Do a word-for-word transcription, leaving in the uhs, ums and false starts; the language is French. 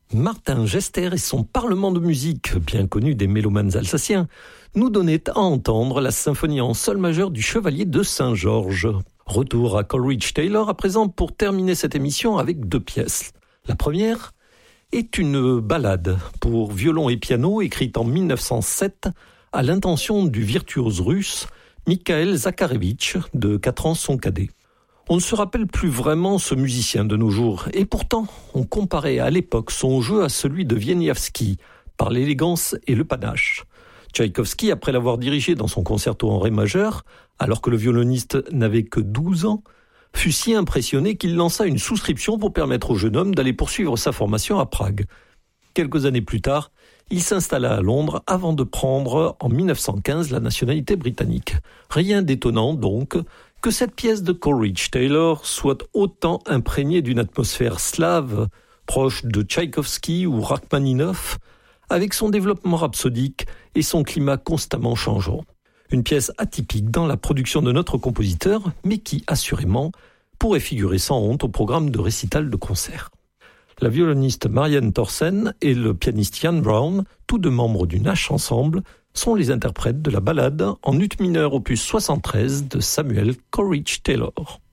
Martin Gester et son parlement de musique, bien connu des mélomanes alsaciens, nous donnaient à entendre la symphonie en sol majeur du Chevalier de Saint-Georges. Retour à Coleridge Taylor à présent pour terminer cette émission avec deux pièces. La première est une ballade pour violon et piano écrite en mille neuf cent sept à l'intention du virtuose russe Mikhail Zakharevitch, de quatre ans son cadet. On ne se rappelle plus vraiment ce musicien de nos jours, et pourtant on comparait à l'époque son jeu à celui de Wieniawski, par l'élégance et le panache. Tchaïkovski, après l'avoir dirigé dans son concerto en ré majeur, alors que le violoniste n'avait que douze ans, fut si impressionné qu'il lança une souscription pour permettre au jeune homme d'aller poursuivre sa formation à Prague. Quelques années plus tard, il s'installa à Londres avant de prendre en mille neuf cent quinze la nationalité britannique. Rien d'étonnant donc que cette pièce de Coleridge Taylor soit autant imprégnée d'une atmosphère slave, proche de Tchaïkovski ou Rachmaninov, avec son développement rhapsodique et son climat constamment changeant. Une pièce atypique dans la production de notre compositeur, mais qui, assurément, pourrait figurer sans honte au programme de récital de concert. La violoniste Marianne Thorsen et le pianiste Ian Brown, tous deux membres du Nash Ensemble, sont les interprètes de la ballade en ut mineur opus soixante-treize de Samuel Coleridge Taylor.